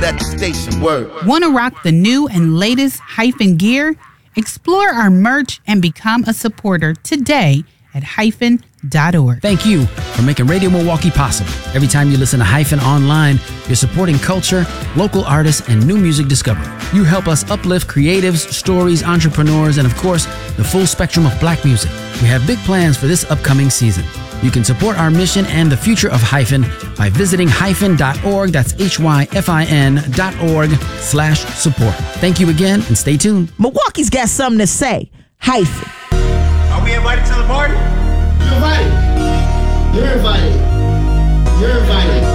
at the station. Word. Want to rock the new and latest Hyphen gear? Explore our merch and become a supporter today at hyphen.org. Thank you for making Radio Milwaukee possible. Every time you listen to Hyphen online, you're supporting culture, local artists, and new music discovery. You help us uplift creatives, stories, entrepreneurs, and of course, the full spectrum of black music. We have big plans for this upcoming season. You can support our mission and the future of Hyphen by visiting hyphen.org. That's hyphin.org/support. Thank you again and stay tuned. Milwaukee's got something to say. Hyphen. Are we invited to the party? You're invited. You're invited. You're invited.